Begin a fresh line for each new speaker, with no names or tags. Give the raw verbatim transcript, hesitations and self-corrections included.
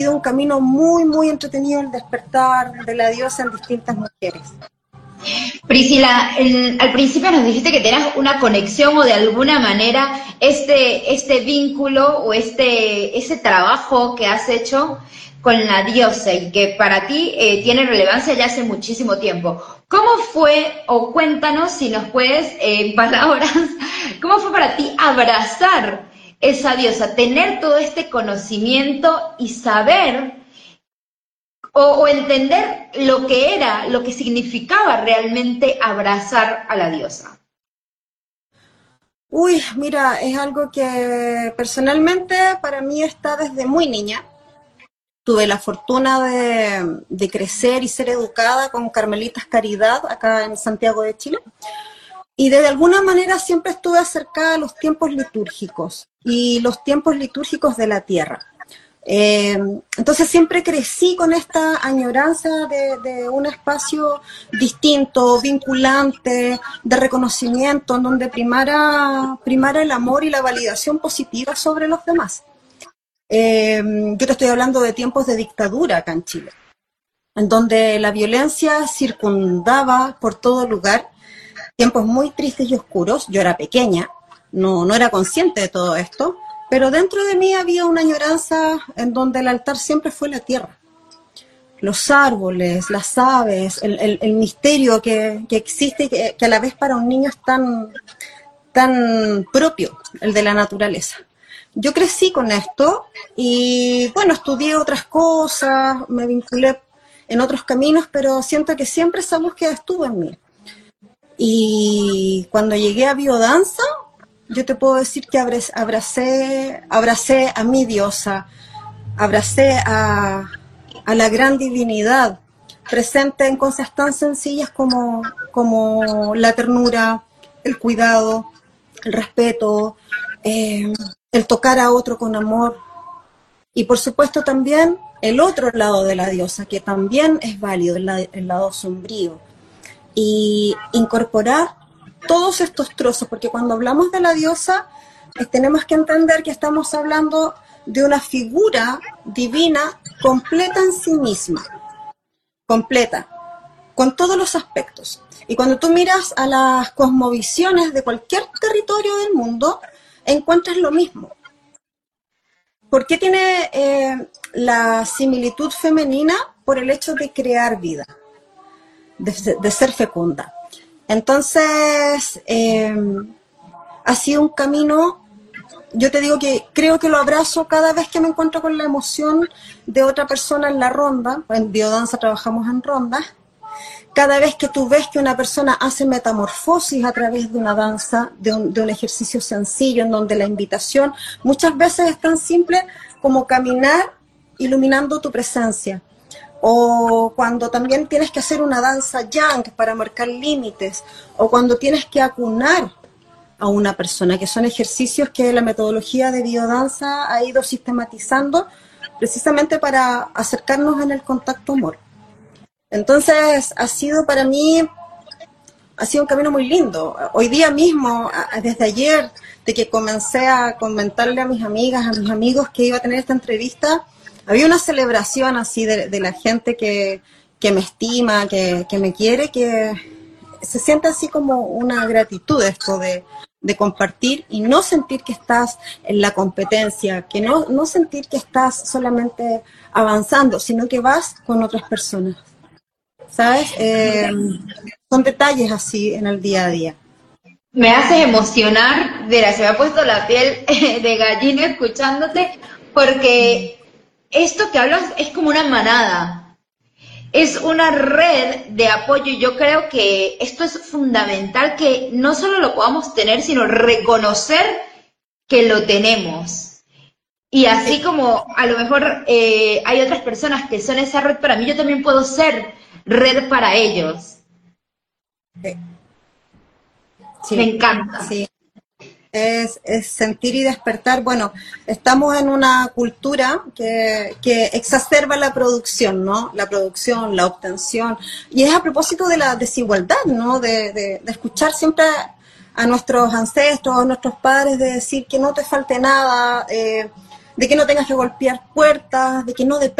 sido un camino muy, muy entretenido el despertar de la diosa en distintas mujeres.
Priscila, el, al principio nos dijiste que tenías una conexión o de alguna manera este, este vínculo o este, ese trabajo que has hecho con la diosa y que para ti eh, tiene relevancia ya hace muchísimo tiempo. ¿Cómo fue, o cuéntanos si nos puedes, eh, en palabras, cómo fue para ti abrazar esa diosa, tener todo este conocimiento y saber o, o entender lo que era, lo que significaba realmente abrazar a la diosa?
Uy, mira, es algo que personalmente para mí está desde muy niña. Tuve la fortuna de, de crecer y ser educada con Carmelitas Caridad acá en Santiago de Chile. Y de alguna manera siempre estuve acercada a los tiempos litúrgicos y los tiempos litúrgicos de la tierra. Eh, entonces siempre crecí con esta añoranza de, de un espacio distinto, vinculante, de reconocimiento, en donde primara, primara el amor y la validación positiva sobre los demás. Eh, yo te estoy hablando de tiempos de dictadura acá en Chile, en donde la violencia circundaba por todo lugar, tiempos muy tristes y oscuros. Yo era pequeña, no, no era consciente de todo esto, pero dentro de mí había una añoranza en donde el altar siempre fue la tierra. Los árboles, las aves, el, el, el misterio que, que existe, que, que a la vez para un niño es tan, tan propio, el de la naturaleza. Yo crecí con esto y, bueno, estudié otras cosas, me vinculé en otros caminos, pero siento que siempre esa búsqueda estuvo en mí. Y cuando llegué a biodanza, yo te puedo decir que abracé, abracé a mi diosa, abracé a, a la gran divinidad, presente en cosas tan sencillas como, como la ternura, el cuidado, el respeto, eh, el tocar a otro con amor. Y por supuesto también el otro lado de la diosa, que también es válido, el, la, el lado sombrío. Y incorporar todos estos trozos, porque cuando hablamos de la diosa, eh, tenemos que entender que estamos hablando de una figura divina completa en sí misma, completa, con todos los aspectos. Y cuando tú miras a las cosmovisiones de cualquier territorio del mundo, encuentras lo mismo. ¿Por qué tiene eh, la similitud femenina? Por el hecho de crear vida, de, de ser fecunda. Entonces, eh, ha sido un camino, yo te digo que creo que lo abrazo cada vez que me encuentro con la emoción de otra persona en la ronda. En biodanza trabajamos en rondas. Cada vez que tú ves que una persona hace metamorfosis a través de una danza, de un, de un ejercicio sencillo, en donde la invitación muchas veces es tan simple como caminar iluminando tu presencia. O cuando también tienes que hacer una danza yang para marcar límites, o cuando tienes que acunar a una persona, que son ejercicios que la metodología de biodanza ha ido sistematizando precisamente para acercarnos en el contacto amor. Entonces ha sido para mí, ha sido un camino muy lindo. Hoy día mismo, desde ayer, de que comencé a comentarle a mis amigas, a mis amigos que iba a tener esta entrevista, había una celebración así de, de la gente que, que me estima, que, que me quiere, que se siente así como una gratitud esto de, de compartir y no sentir que estás en la competencia, que no, no sentir que estás solamente avanzando, sino que vas con otras personas. ¿Sabes? Eh, son detalles así en el día a día.
Me haces emocionar, mira, se me ha puesto la piel de gallina escuchándote, porque esto que hablas es como una manada, es una red de apoyo y yo creo que esto es fundamental, que no solo lo podamos tener, sino reconocer que lo tenemos. Y así como a lo mejor eh, hay otras personas que son esa red para mí, yo también puedo ser red para ellos.
Sí. Sí.
Me encanta.
Sí. Es, es sentir y despertar. Bueno, estamos en una cultura que, que exacerba la producción, ¿no? La producción, la obtención. Y es a propósito de la desigualdad, ¿no? De, de, de escuchar siempre a nuestros ancestros, a nuestros padres, de decir que no te falte nada, eh, de que no tengas que golpear puertas, de que no dependas